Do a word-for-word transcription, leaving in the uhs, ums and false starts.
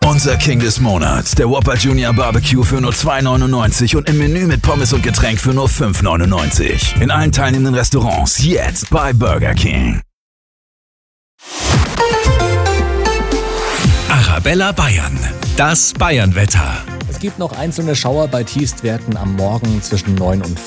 Unser King des Monats, der Whopper Junior Barbecue für nur zwei neunundneunzig und im Menü mit Pommes und Getränk für nur fünf neunundneunzig. In allen teilnehmenden Restaurants jetzt bei Burger King. Arabella Bayern, das Bayernwetter. Es gibt noch einzelne Schauer bei Tiefstwerten am Morgen zwischen neun und